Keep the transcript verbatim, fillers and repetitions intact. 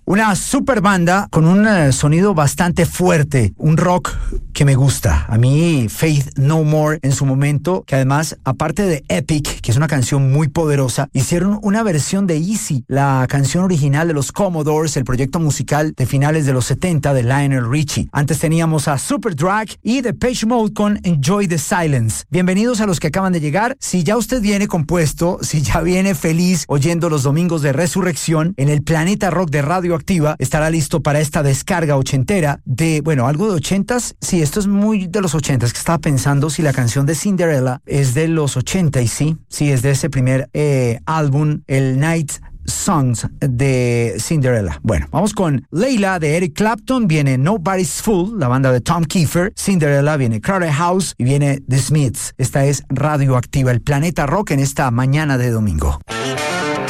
Una super banda con un uh, sonido bastante fuerte, un rock que me gusta. A mí, Faith No More en su momento, que además, aparte de Epic, que es una canción muy poderosa, hicieron una versión de Easy, la canción original de los Commodores, el proyecto musical de finales de los setenta de Lionel Richie. Antes teníamos a Superdrag y Depeche Mode con Enjoy the Silence. Bienvenidos a los que acaban de llegar. Si ya usted viene compuesto, si ya viene feliz oyendo los domingos de Resurrección en el Planeta Rock de Radioactiva, estará listo para esta descarga ochentera de, bueno, algo de ochentas. Sí, esto es muy de los ochentas, que estaba pensando si la canción de Cinderella es de los ochenta, y sí, sí, es de ese primer eh, álbum, el Night Songs de Cinderella. Bueno, vamos con Layla de Eric Clapton, viene Nobody's Fool, la banda de Tom Kiefer, Cinderella, viene Crowded House y viene The Smiths. Esta es Radioactiva, el Planeta Rock en esta mañana de domingo.